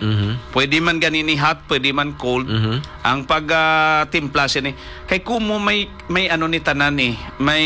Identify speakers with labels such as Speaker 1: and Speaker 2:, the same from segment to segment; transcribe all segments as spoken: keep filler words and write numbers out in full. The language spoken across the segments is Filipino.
Speaker 1: Mm-hmm.
Speaker 2: Pwede man ganini hot, pwede man cold.
Speaker 1: Mm-hmm.
Speaker 2: Ang pag-timpla uh, ni kay kumo may may ano ni tanan eh, may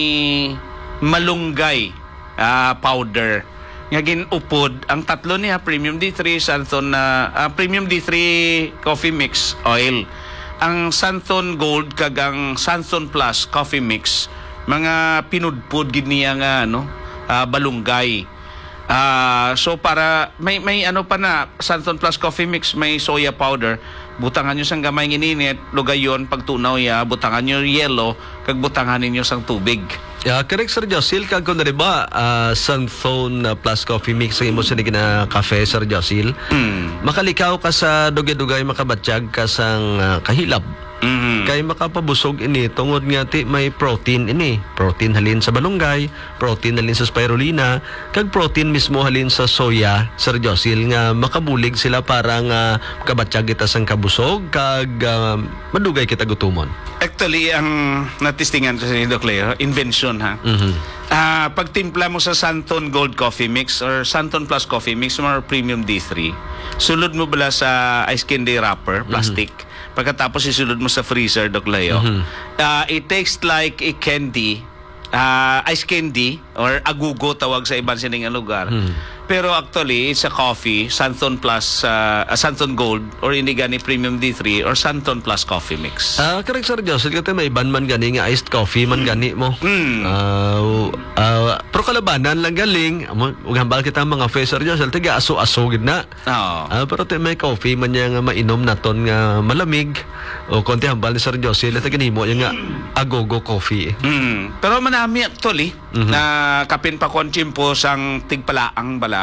Speaker 2: malunggay uh, powder. Nga ginupod ang tatlo niya Premium D three, Santon na uh, uh, Premium D three Coffee Mix Oil. Ang Santon Gold kag ang Santon Plus Coffee Mix mga pinudpod gid niya nga ano uh, balunggay. Uh, so para may may ano pa na Santon Plus Coffee Mix may soya powder, butangan nyo sang gamay gininit, lugayon pagtunaw ya, butangan nyo yellow kag butangan ninyo sang tubig.
Speaker 1: Yeah, correct Sir Josil, kag kun ba uh, Santon uh, Plus Coffee Mix ang imo sa na kafe Sir Josil. Mm. Makalikaw ka sa dugay-dugay, makabatsyag ka sang uh, kahilab. Mm-hmm. Kay makapabusog ini tungod nga ti may protein ini. Protein halin sa balunggay, protein halin sa spirulina, kag protein mismo halin sa soya, Sir Josil, nga makabulig sila para nga kabatsyag kita sang kabusog kag uh, madugay kita gutumon.
Speaker 2: Actually, ang natistingan ko sa Doc Leo, invention ha. Mm-hmm. Uh, pagtimpla mo sa Santon Gold Coffee Mix or Santon Plus Coffee Mix or Premium D three, sulod mo bala sa ice candy wrapper, plastic. Mm-hmm. Pagkatapos isulod mo sa freezer, Doc Leo. Mm-hmm. Uh, it tastes like a candy, uh, ice candy, or agugo tawag sa ibang siningang lugar. Mm-hmm. Pero actually, it's a coffee, Santon Plus, uh, uh, Santon Gold, or hindi gani Premium D three, or Santon Plus Coffee Mix.
Speaker 1: Ah, uh, correct Sir Joseph, kasi may iban man gani nga iced coffee man gani mo. Mm. Uh, uh, pero kalabanan lang galing, ug hambal kita mga face Sir Joseph, tiga aso-aso gid na. Oh. Uh, pero te may coffee man niya nga mainom naton nga malamig, o konti hambal ni Sir Joseph, ito ganimo yung nga agogo coffee.
Speaker 2: Mm. Pero manami actually, mm-hmm. na kapin pa konchimpo sang tigpalaang bala.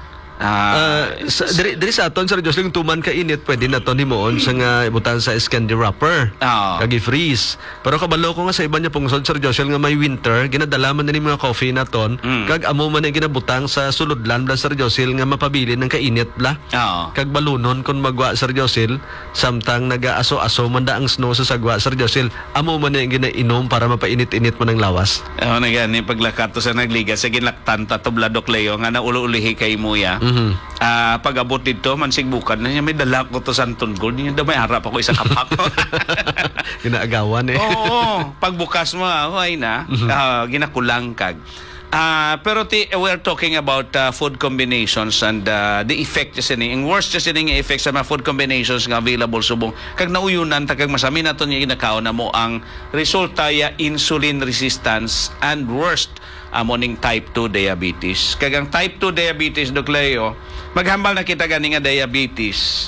Speaker 1: Uh, sa, diri, diri sa aton Sir Josling tuman ka init pwede na to himoon sa nga ibutan sa candy wrapper. Oh. Kag i-freeze. Pero kabalo ko nga sa iba niya pungsod Sir Josling nga may winter ginadala man ni mga coffee naton mm. kag amo man ang ginabutang sa suludlan bla Sir Josling nga mapabili ng kainit bla. Oh. Kag balunon kun magwa Sir Josling samtang naga-aso-aso man da ang snow sa sagwa Sir Josling amo man ang ginainom para mapainit-init mo ng lawas.
Speaker 2: Oh na gani paglakat to sa nagliga sa ginlaktan ta to Bladok Leo nga naulo-ulihi kay muya. Mm. Mm-hmm. Uh, pag-abot dito, mansig bukad na niya, may dala ko to Santon Gold. Niya daw may harap ako isa kapak.
Speaker 1: Ginaagawan eh.
Speaker 2: Oo, pagbukas mo, ay na, mm-hmm. uh, ginakulang kag. Uh, pero ti, we're talking about uh, food combinations and uh, the effect kasi ni, ang worst kasi ni effect sa mga food combinations nga available subong. Kag nauyunan, kag masami na to niya ginakaon na mo ang resulta ya insulin resistance and worst amoning type two diabetes. Kag ang type two diabetes, Doc Leo, maghambal na kita gani nga diabetes.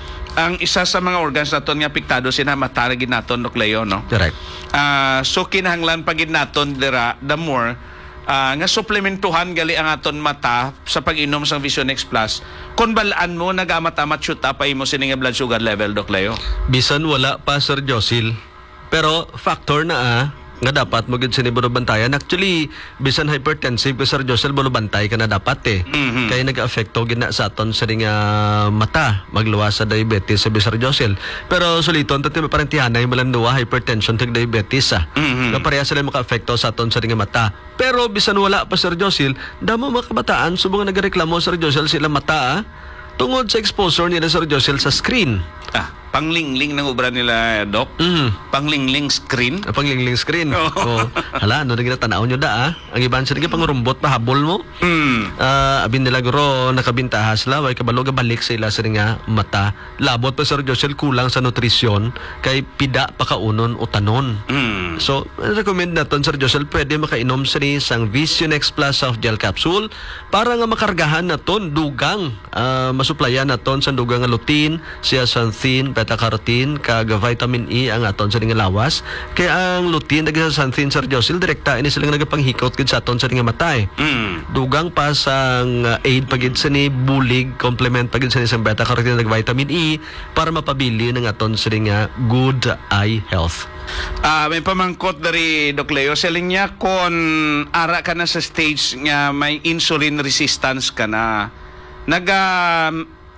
Speaker 2: Ang isa sa mga organs naton nga apektado sina mataragin naton, Doc Leo, no?
Speaker 1: Correct.
Speaker 2: Uh, so kinahanglan pagid naton dira the more Uh, nga suplementuhan gali ang aton mata sa pag-inom sa Vision X Plus. Kung balaan mo, nag-amat-amat shoot up ay mo sining blood sugar level, Doc Leo?
Speaker 1: Bisan wala pa, Sir Josil. Pero factor na ah, nga dapat mo gid sini bantayan. Actually, bisan hypertensive ka Sir Josel bantay ka na dapat eh. Mm-hmm. Kaya nag-affecto gid na sa aton sa uh, mata, magluwas sa diabetes sa Sir Josel. Pero suliton tati parentihanay malanduwa hypertension tag diabetes ah. Mm-hmm. Na pareha sila maka-affecto sa aton sa mata. Pero bisan wala pa Sir Josel, damo mga kabataan subong nagareklamo Sir Josel sila mata ah, tungod sa exposure nila Sir Josel sa screen.
Speaker 2: Ah, panglingling ng obra nila, Doc? Mm. Panglingling screen?
Speaker 1: Ah, panglingling screen. Oh. Oh. Hala, ano na ginatanaw nyo da, ah? Ang iban siya naging pangrumbot pa, habol mo. Mm. Uh, abin nila guro, nakabintahas la, way kabalo balik sa ila sa nga mata. Labot pa Sir Josel, kulang sa nutrisyon, kay pida pa kaunon o tanon. Mm. So, recommend naton Sir Josel, pwede makainom sa ni sang Vision X Plus Soft Gel Capsule para nga makargahan naton dugang, uh, masuplayan naton sa dugang nga lutein, siya sa xanthin, beta-carotene, kag vitamin E ang aton sa nga lawas. Kaya ang lutein daga sa xanthin Sir Josel direkta ini silang nagapanghikot gid sa aton sa nga matay. Mm. Dugang pa sang uh, aid pagid sa ni bulig, complement pagid sa ni sang beta-carotene ug vitamin E para mapabili ng aton sa nga good eye health.
Speaker 2: Ah, uh, may pamangkot dari Doc Leo, selling niya kon ara ka na sa stage nga may insulin resistance ka na. Naga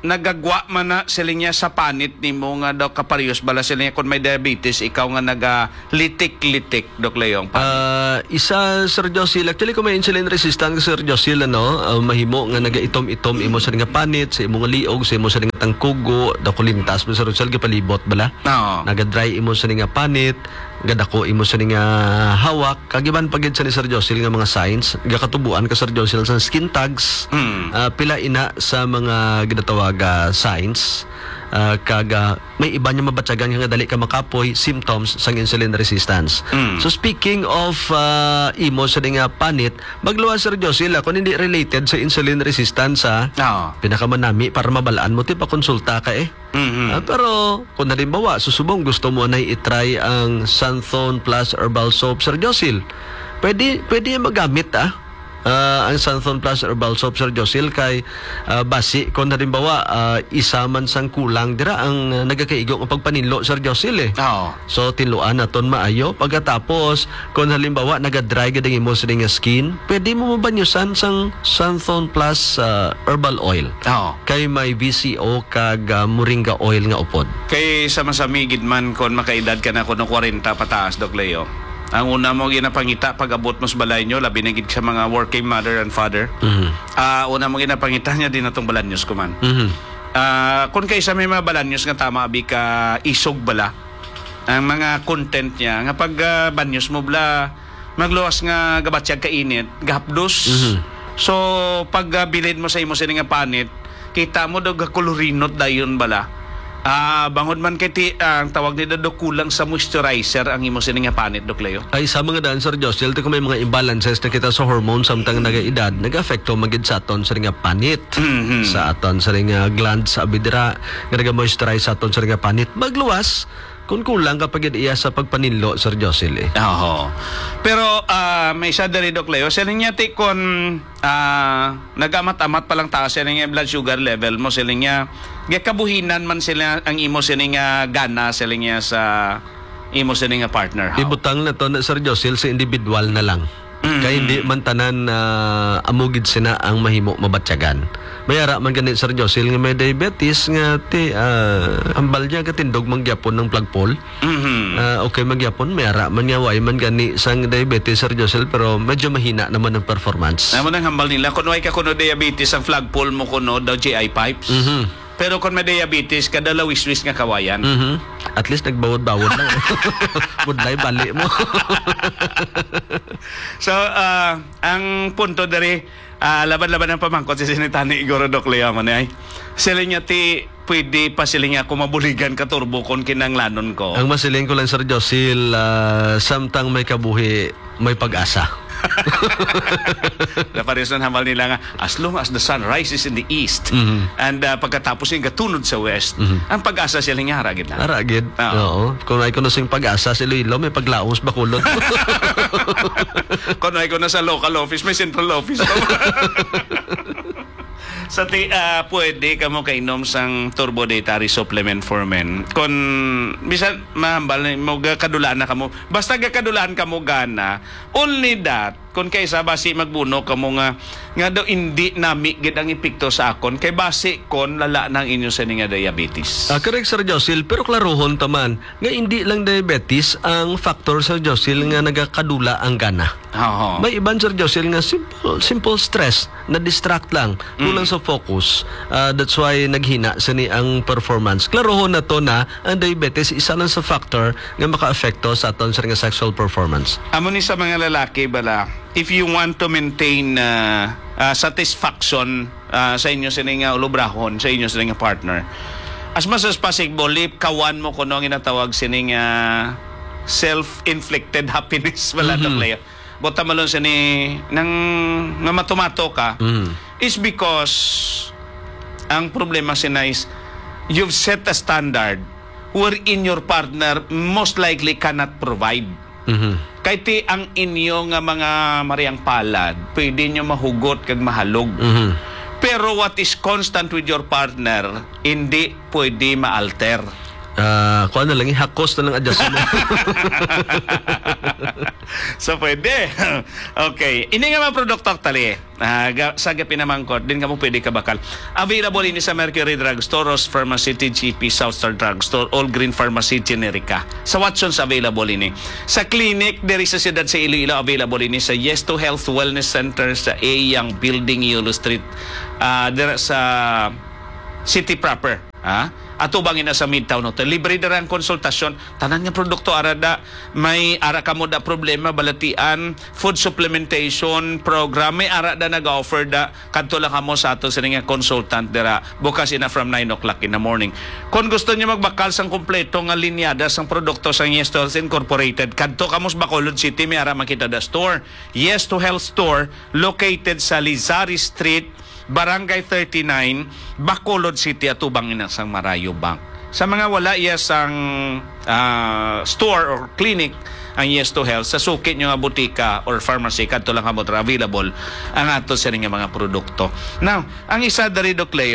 Speaker 2: nagagwa man na sila niya sa panit ni mo nga daw kaparehos bala sila niya kung may diabetes ikaw nga naga-litik-litik Dok Leong panit.
Speaker 1: Ah, isa Sir Josil, actually kung may insulin resistant ka Sir Josil ano, ah, mahimo nga naga-itom-itom imo sa nga panit, sa imong liog, sa imo sa nga tangkugo, dakulintas mo Sir Josil gipalibot bala.
Speaker 2: Oo.
Speaker 1: Naga-dry imo sa nga panit, gadako imo sa nga hawak, kagiban pagid sa ni Sir Josil nga mga signs, gakatubuan ka Sir Josil sa skin tags,
Speaker 2: Mm.
Speaker 1: ah, pila ina sa mga ginatawag ah, signs. Uh, kaga may iba niya mabatsagan nga dali ka makapoy symptoms sang insulin resistance.
Speaker 2: Mm.
Speaker 1: So speaking of uh, imo sa nga panit, magluwa Sir Josil kung hindi related sa insulin resistance ha,
Speaker 2: Oo.
Speaker 1: pinakamanami para mabalaan mo ti pakonsulta ka eh.
Speaker 2: Mhm.
Speaker 1: Ah, pero kung halimbawa susubong gusto mo na i-try ang Santhone Plus Herbal Soap Sir Josil, pwede pwede magamit ah. Uh, ang Santhone Plus Herbal Soap Sir Josil kay uh, basi kung halimbawa uh, isa man sang kulang dira ang uh, nagakaigo ang pagpaninlo Sir Josil eh.
Speaker 2: Oo.
Speaker 1: So tinuan naton maayo pagkatapos kung halimbawa naga-dry gid ang imo sa nga skin, pwede mo mabanyusan sang Santhone Plus uh, Herbal Oil.
Speaker 2: Oo.
Speaker 1: Kay may B C O kag uh, moringa oil nga upod.
Speaker 2: Kay sa masamigid man kon makaedad ka na kuno forty pataas Dok Leo. Ang una mo ginapangita pag abot mo sa balay nyo, labi na gid sa mga working mother and father.
Speaker 1: Mhm.
Speaker 2: Ah, una mo ginapangita niya din natong balanyos ko man.
Speaker 1: Mhm.
Speaker 2: Ah, kung kaysa may mga balanyos nga tama abi ka isog bala. Ang mga content niya nga pag ah, banyos mo bala magluwas nga gabatsyag ka init, gahapdos.
Speaker 1: Mhm.
Speaker 2: So pag ah, bilid mo sa imo sini nga panit, kita mo daw gakolorinot dayon bala. Ah, bangod man kay ti ah, ang tawag ni do kulang sa moisturizer ang imo sini nga panit Dok Leo.
Speaker 1: Ay sa mga daan Sir Josil, kung may mga imbalances na kita sa hormones samtang nagaedad, nag-affecto magid sa aton sa nga panit.
Speaker 2: Mhm.
Speaker 1: Sa aton sa nga gland sa abidira, nga naga-moisturize sa aton sa nga panit. Magluwas kung kulang kapag iya sa pagpaninlo Sir Josil eh.
Speaker 2: Oo. Pero ah, may isa dali Dok Leo, sila niya ti kon ah, nagamat-amat pa lang taas sila nga blood sugar level mo sila niya gakabuhinan man sila ang imo sila nga gana sila niya sa imo sila nga partner. How?
Speaker 1: Ibutang na to na Sir Josil sa individual na lang. Kaya hindi man tanan na amugid sina ang mahimo mabatyagan. Mayara man ganit Sir Josil nga may diabetes nga ti ah, ambal niya katindog mangyapon ng plagpol.
Speaker 2: Mhm.
Speaker 1: Ah, okay magyapon mayara man nga way man gani sang diabetes Sir Josil pero medyo mahina naman ang performance.
Speaker 2: Amo nang hambal nila kun way ka kuno diabetes ang flagpole mo kuno daw G I pipes.
Speaker 1: Mhm.
Speaker 2: Pero kung may diabetes kada lawis-wis nga kawayan.
Speaker 1: Mhm. At least nagbawod-bawod lang. Budlay bali mo.
Speaker 2: So, ah, ang punto dari ah, laban-laban ng pamangkot si Sinitani Igoro Dok Leo man ay. Sila niya ti pwede pa sila nga kumabuligan ka turbo kon kinanglanon ko.
Speaker 1: Ang masiling ko lang Sir Josil, ah, samtang may kabuhi, may pag-asa.
Speaker 2: Na pares na hamal nila nga as long as the sun rises in the east
Speaker 1: Mhm.
Speaker 2: and ah, pagkatapos yung gatunod sa west, ang pag-asa sila nga haragid na.
Speaker 1: Aragid.
Speaker 2: Oo.
Speaker 1: Oo. Kung ay kuno sing pag-asa si Iloilo, may paglaos bakulod.
Speaker 2: Kung ay ko na sa local office, may central office pa. Sa ti ah, pwede ka mo kainom sang turbo dietary supplement for men. Kung bisan mahambal mo kadulaan na kamo, basta gakadulaan kamo gana, only that kung kaysa basi magbuno kamo nga nga daw hindi nami gid ang epekto sa akon kay basi kon lala nang inyo sa nga diabetes.
Speaker 1: Ah, correct Sir Josil, pero klarohon taman nga hindi lang diabetes ang factor Sir Josil nga nagakadula ang gana.
Speaker 2: Oo.
Speaker 1: May iban Sir Josil nga simple, simple stress na distract lang, kulang sa focus. Ah, that's why naghina sa ni ang performance. Klarohon na to na ang diabetes isa lang sa factor nga maka-apekto sa aton sa nga sexual performance.
Speaker 2: Amo ni sa mga lalaki bala, if you want to maintain uh, uh, satisfaction uh, sa inyo sa nga ulubrahon, sa inyo sa nga partner, as much as possible, lip kawan mo kuno ang inatawag sining uh, self-inflicted happiness wala
Speaker 1: Mhm.
Speaker 2: mm-hmm. Leo. Bota malon sini nang nga matumato ka
Speaker 1: Mhm.
Speaker 2: is because ang problema sina is you've set a standard wherein your partner most likely cannot provide.
Speaker 1: Mhm.
Speaker 2: Kay ti ang inyo nga mga mariang palad, pwede nyo mahugot kag mahalog.
Speaker 1: Mhm.
Speaker 2: Pero what is constant with your partner, hindi pwede ma-alter.
Speaker 1: Ah, kuha na lang, ihakos na lang adjust mo.
Speaker 2: So, pwede. Okay. Ini nga mga produkto tali. Uh, sa pinamangkot, din ka mo pwede ka bakal. Available ini sa Mercury Drugstore, Ross Pharmacy, G P, Southstar Drugstore, All Green Pharmacy, Generica. Sa Watson's, available ini. Sa clinic, diri sa siyudad sa Iloilo, available ini sa Yes to Health Wellness Center sa A. Young Building, Yulo Street. Uh, dira sa City proper. Ha? Ato bangin na sa Midtown Hotel. Libre na ang konsultasyon. Tanan nga produkto arada. May ara ka mo da problema, balatian, food supplementation program. May ara da nag-offer da. Kadto lang kamo sa ato sa nga consultant dira. Bukas ina from nine o'clock in the morning. Kung gusto niyo magbakal sang kompleto nga linyada sang produkto sa Yes to Health Incorporated, kadto kamo sa Bacolod City, may ara makita da store. Yes to Health Store located sa Lizari Street, Barangay thirty-nine, Bacolod City, atubang inasang Marayo Bank. Sa mga wala yes ang uh, store or clinic ang Yes to Health, sa sukit nyo nga butika or pharmacy, kadto lang kamot available ang ato sa nga mga produkto. Now, ang isa dari Doc Leo,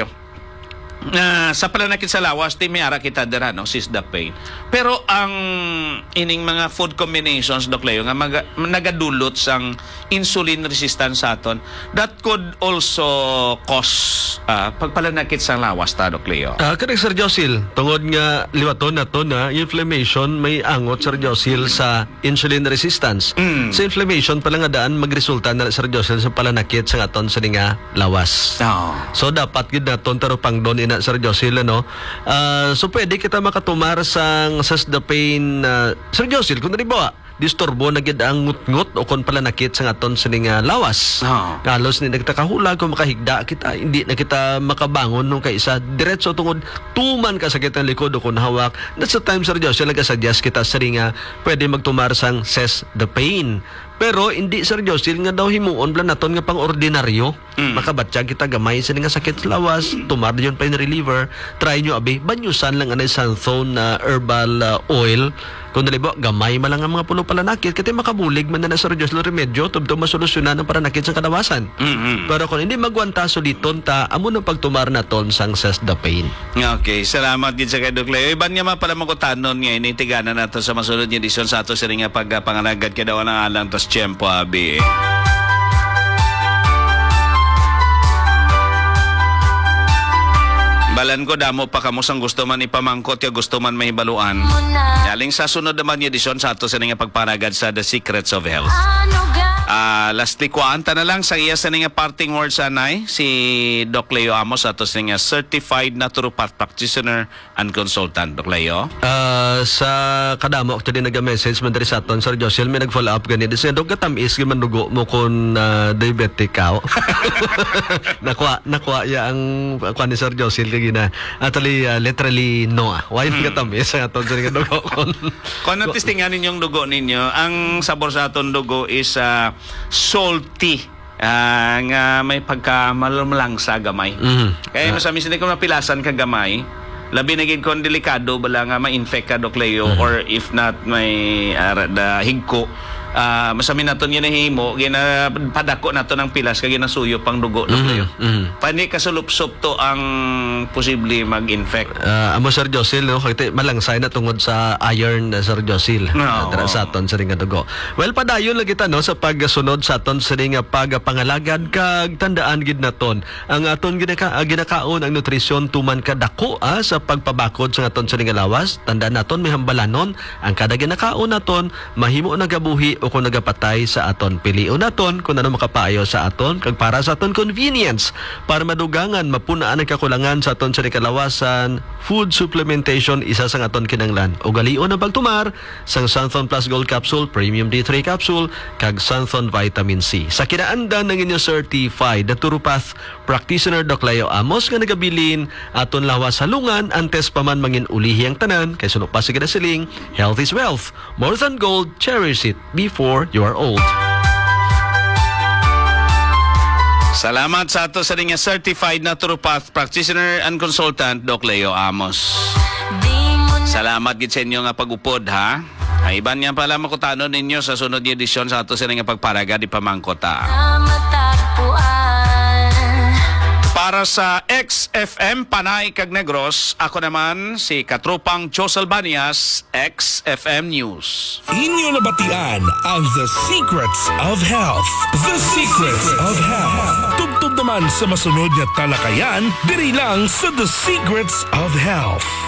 Speaker 2: Uh, sa palanakit sa lawas, di may ara kita dira, no? Sisdapane. Pero ang ining mga food combinations, Doc Leo, nga maga, nagadulot sang insulin resistance sa aton, that could also cause uh, pagpalanakit sa lawas ta, Doc Leo.
Speaker 1: Ah, correct, Sir Josil. Tungod nga liwaton na to na inflammation, may angot, Sir Josil, sa insulin resistance.
Speaker 2: Mm.
Speaker 1: Sa inflammation pala nga daan magresulta na, Sir Josil, sa palanakit sa aton sa nga lawas.
Speaker 2: Oh.
Speaker 1: So dapat gid naton taro pang don ina, Sir Josil, ano? Uh, so pwede kita makatumar sang sasdapane, uh, Sir Josil, kung naribawa disturbo na gid ang ngut-ngut o kon pala nakit sa aton sa nga lawas.
Speaker 2: Oh.
Speaker 1: Kalos ni nagtakahula kung makahigda kita, hindi na kita makabangon nung kaisa diretso tungod tuman ka sakit ang likod o kung hawak. That's the time, Sir Josil, nagasuggest kita sa nga pwede magtumar sang sesdapane. Pero hindi, Sir Josil, nga daw himuon plan naton nga pang ordinaryo. Mm. Makabatya kita gamay sa nga sakit sa lawas, tumar yun pain reliever. Try nyo abi, banyusan lang anay santhone na uh, herbal uh, oil. Kung nalibo, gamay man lang ang mga pulo palanakit, kasi makabulig man na, na Sir Josil remedyo tubto masolusyonan ang paranakit sa kalawasan.
Speaker 2: Mm-hmm.
Speaker 1: Pero kung hindi magwanta suliton ta, amo na pagtumar naton sang sesdapane.
Speaker 2: Okay, salamat din sa kay Doc Leo. Iban nga man pala magutanon nga initigana nato sa masunod nga edisyon sa ato sa nga pagpanganagad kada wala alang tas tiyempo abi. Balan ko damo pa kamo sang gusto man ipamangkot ya gusto man mahibaluan. Yaling sa sunod naman yung edisyon sa ato sa nga pagpanagad sa The Secrets of Health. Uh, lastly, kuanta na lang sa iya sa nga parting words anay si Doc Leo Amos ato sa nga certified naturopath practitioner and consultant. Doc Leo?
Speaker 1: Uh, sa kadamo actually nag-message man diri sa aton, Sir Josil, may nag-follow up gani. Kasi dog katamis gyud man dugo mo kun uh, diabetic ka. nakwa nakwa ya ang kuan ni Sir Josil kay gina. Actually uh, literally no. Ah. Why mm. katamis sa aton sa dugo kon.
Speaker 2: Kung natistingan ninyong dugo ninyo, ang sabor sa aton dugo is uh, salty. Uh, nga may pagka malumlang sa gamay. Mm-hmm. Kaya uh, masamis hindi ko mapilasan ka gamay. Labi na gid kon delikado bala nga ma-infect ka, Doc Leo, mm-hmm. or if not may uh, da higko. Uh, masamin naton yun himo gina padako nato ng pilas kay ginasuyo pang dugo, Doc Leo. Mm-hmm. Pani kasulupsop to ang posible mag-infect.
Speaker 1: Uh, amo, Sir Josil, no, kay malangsay na tungod sa iron, uh, Sir Josil. No. Uh, sa aton sa nga dugo. Well, padayon lagi ta no sa pagsunod sa aton sa nga pagpangalagad kag tandaan gid naton ang aton ginaka uh, ginakaon ang nutrisyon tuman kadako ah, sa pagpabakod sa aton sa nga lawas. Tandaan naton may hambalanon ang kada ginakaon naton mahimo nagabuhi o kung nagapatay sa aton. Piliun naton kung ano makapaayo sa aton kag para sa aton convenience para madugangan mapunaan ang kakulangan sa aton sa kalawasan. Food supplementation isa sa aton kinanglan o galion ang pagtumar sang Santhon Plus Gold Capsule, Premium D three Capsule kag Santhon Vitamin C. Sa kinaandan ng inyo certified naturopath practitioner Doc Leo Amos nga nagabilin aton lawas halungan antes pa man mangin ulihi ang tanan kay sunod pa sa siling health is wealth. More than gold, cherish it before you are old.
Speaker 2: Salamat sa ato sa nga certified naturopath practitioner and consultant Doc Leo Amos. Salamat gid sa inyo nga pag-upod ha. Ay iban nga pala makutanon ninyo sa sunod nga edisyon sa ato sa nga pagparaga di pamangkota. Para sa X F M Panay kag Negros, ako naman si Katrupang Josel Banias, X F M News.
Speaker 3: Inyo nabatian ang The Secrets of Health. The Secrets of Health. Tugtog naman sa masunod na talakayan, diri lang sa The Secrets of Health.